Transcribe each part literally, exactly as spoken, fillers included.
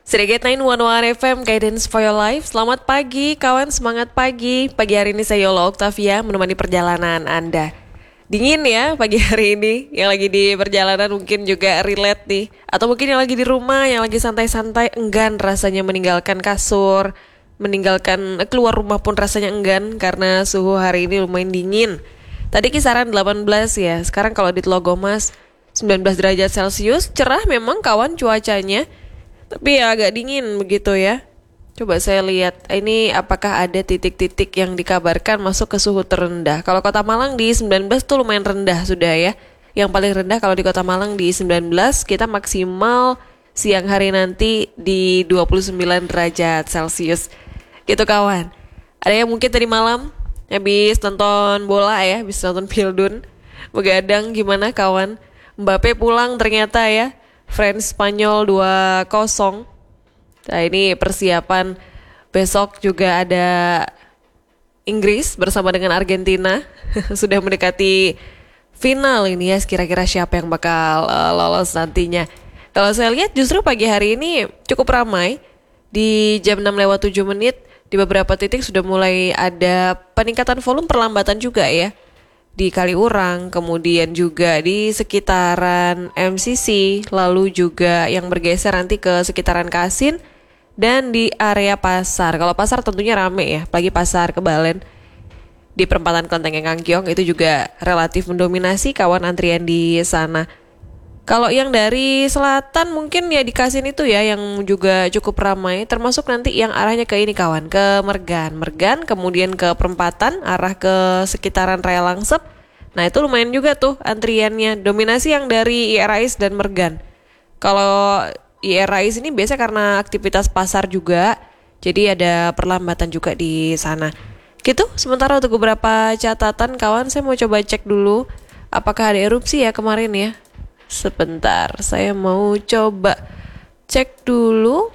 Sriget sembilan satu satu F M, Guidance for Your Life. Selamat pagi, kawan, semangat pagi. Pagi hari ini saya Yola Octavia menemani perjalanan Anda. Dingin ya pagi hari ini. Yang lagi di perjalanan mungkin juga relate nih. Atau mungkin yang lagi di rumah, yang lagi santai-santai, enggan rasanya meninggalkan kasur, meninggalkan keluar rumah pun rasanya enggan karena suhu hari ini lumayan dingin. Tadi kisaran delapan belas ya. Sekarang kalau di Telogomas sembilan belas derajat Celcius. Cerah memang kawan cuacanya, tapi ya agak dingin begitu ya. Coba saya lihat ini apakah ada titik-titik yang dikabarkan masuk ke suhu terendah. Kalau Kota Malang di sembilan belas tuh lumayan rendah sudah ya. Yang paling rendah kalau di Kota Malang di sembilan belas, kita maksimal siang hari nanti di dua puluh sembilan derajat Celcius. Gitu kawan. Ada yang mungkin tadi malam habis nonton bola ya, habis nonton Pildun, begadang gimana kawan? Mbappe pulang ternyata ya. France Spanyol dua kosong. Nah ini persiapan besok juga ada Inggris bersama dengan Argentina. Sudah mendekati final ini ya, kira-kira siapa yang bakal uh, lolos nantinya. Kalau saya lihat justru pagi hari ini cukup ramai. Di jam enam lewat tujuh menit di beberapa titik sudah mulai ada peningkatan volume, perlambatan juga ya. Di Kaliurang, kemudian juga di sekitaran M C C, lalu juga yang bergeser nanti ke sekitaran Kasin, dan di area pasar. Kalau pasar tentunya rame ya, apalagi pasar Kebalen. Di perempatan Kelenteng Kangkyong itu juga relatif mendominasi kawan antrian di sana. Kalau yang dari selatan mungkin ya di Kasin itu ya yang juga cukup ramai, termasuk nanti yang arahnya ke ini kawan, ke Mergan. Mergan kemudian ke perempatan arah ke sekitaran Raya Langsep. Nah itu lumayan juga tuh antriannya. Dominasi yang dari I R A I S dan Mergan. Kalau I R A I S ini biasa karena aktivitas pasar juga, jadi ada perlambatan juga di sana. Gitu, sementara untuk beberapa catatan kawan, saya mau coba cek dulu apakah ada erupsi ya kemarin ya. Sebentar, saya mau coba cek dulu.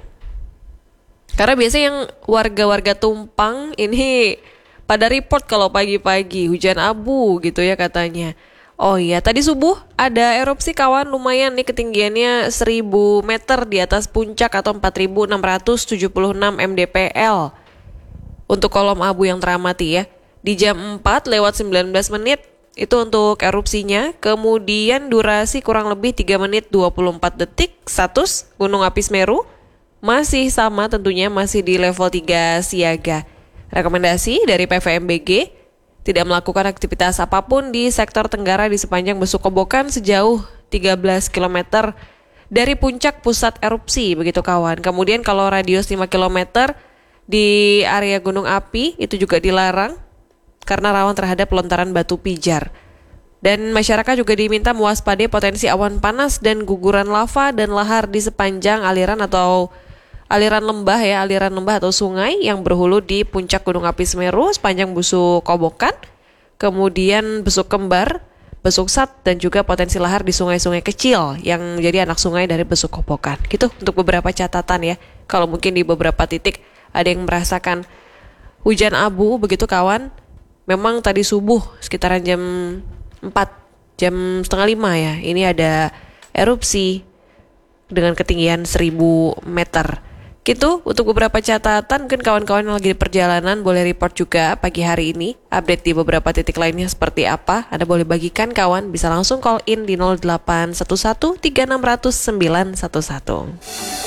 Karena biasanya yang warga-warga Tumpang ini pada report kalau pagi-pagi hujan abu gitu ya katanya. Oh iya, tadi subuh ada erupsi kawan, lumayan nih ketinggiannya seribu meter di atas puncak atau empat ribu enam ratus tujuh puluh enam mdpl. Untuk kolom abu yang teramati ya. Di jam empat lewat sembilan belas menit itu untuk erupsinya. Kemudian durasi kurang lebih tiga menit dua puluh empat detik. Status Gunung Api Semeru masih sama tentunya, masih di level tiga siaga. Rekomendasi dari P V M B G tidak melakukan aktivitas apapun di sektor Tenggara di sepanjang Besuk Kobokan sejauh tiga belas kilometer dari puncak pusat erupsi begitu kawan. Kemudian kalau radius lima kilometer di area gunung api itu juga dilarang karena rawan terhadap lontaran batu pijar. Dan masyarakat juga diminta mewaspadai potensi awan panas dan guguran lava dan lahar di sepanjang aliran atau aliran lembah ya, aliran lembah atau sungai yang berhulu di puncak Gunung Api Semeru sepanjang Besuk Kobokan, kemudian Besuk Kembar, Besuk Sat, dan juga potensi lahar di sungai-sungai kecil yang jadi anak sungai dari Besuk Kobokan. Gitu untuk beberapa catatan ya. Kalau mungkin di beberapa titik ada yang merasakan hujan abu begitu kawan. Memang tadi subuh sekitaran jam empat, jam setengah lima ya, ini ada erupsi dengan ketinggian seribu meter. Gitu untuk beberapa catatan. Mungkin kawan-kawan yang lagi di perjalanan boleh report juga pagi hari ini. Update di beberapa titik lainnya seperti apa, Anda boleh bagikan kawan. Bisa langsung call in di nol delapan satu satu tiga enam nol nol sembilan satu satu.